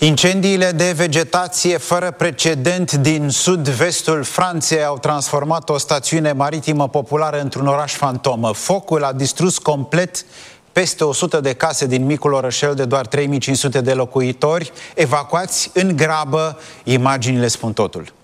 Incendiile de vegetație fără precedent din sud-vestul Franței au transformat o stațiune maritimă populară într-un oraș fantomă. Focul a distrus complet peste 100 de case din micul orășel de doar 3500 de locuitori. Evacuați în grabă, imaginile spun totul.